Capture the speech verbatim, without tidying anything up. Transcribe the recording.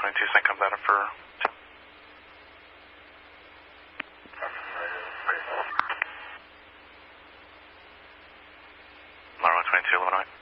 twenty-two, send come data for two. Runway twenty-two, Illinois.